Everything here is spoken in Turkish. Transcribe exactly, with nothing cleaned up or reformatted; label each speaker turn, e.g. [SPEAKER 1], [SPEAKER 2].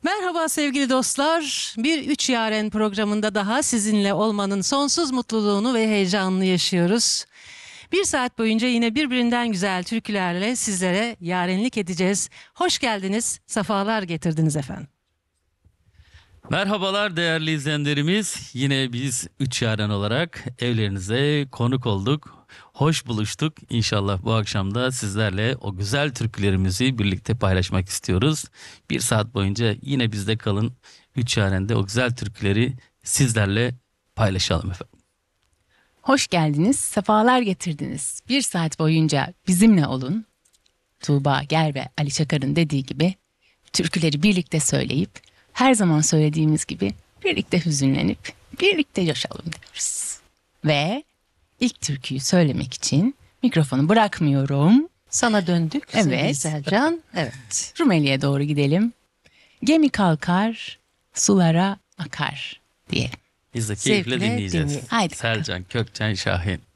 [SPEAKER 1] Merhaba sevgili dostlar. Bir Üç Yaren programında daha sizinle olmanın sonsuz mutluluğunu ve heyecanını yaşıyoruz. Bir saat boyunca yine birbirinden güzel türkülerle sizlere yarenlik edeceğiz. Hoş geldiniz, sefalar getirdiniz efendim.
[SPEAKER 2] Merhabalar değerli izleyenlerimiz. Yine biz Üç Yaren olarak evlerinize konuk olduk. Hoş buluştuk. İnşallah bu akşam da sizlerle o güzel türkülerimizi birlikte paylaşmak istiyoruz. Bir saat boyunca yine bizde kalın. Üç Yaren'de o güzel türküleri sizlerle paylaşalım efendim.
[SPEAKER 3] Hoş geldiniz, sefalar getirdiniz. Bir saat boyunca bizimle olun. Tuğba Ger ve Ali Çakar'ın dediği gibi türküleri birlikte söyleyip her zaman söylediğimiz gibi birlikte hüzünlenip birlikte coşalım diyoruz. Ve ilk türküyü söylemek için mikrofonu bırakmıyorum.
[SPEAKER 1] Sana döndük sevgili
[SPEAKER 3] Evet.
[SPEAKER 1] Selcan. Evet.
[SPEAKER 3] Rumeli'ye doğru gidelim. Gemi kalkar, sulara akar diyelim.
[SPEAKER 2] Biz de keyifle
[SPEAKER 1] Zevkle
[SPEAKER 2] dinleyeceğiz.
[SPEAKER 1] dinleyelim.
[SPEAKER 3] Haydi.
[SPEAKER 2] Selcan Kökçen Şahin.